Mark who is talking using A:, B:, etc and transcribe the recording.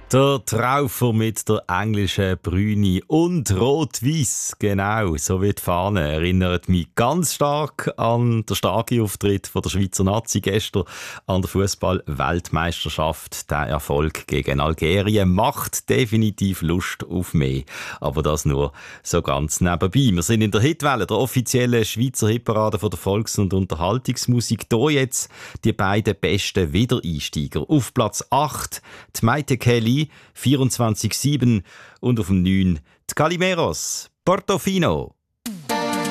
A: Der Traufer mit der englischen Brüni und Rot-Weiß, genau, so wie die Fahne, erinnert mich ganz stark an den starken Auftritt von der Schweizer Nazi gestern an der Fußball-Weltmeisterschaft. Der Erfolg gegen Algerien macht definitiv Lust auf mehr, aber das nur so ganz nebenbei. Wir sind in der Hitwelle, der offiziellen Schweizer Hitparade von der Volks- und Unterhaltungsmusik. Hier jetzt die beiden besten Wiedereinsteiger. Auf Platz 8 die Maite Kelly, 24/7 und auf dem 9 die Calimeros, Portofino.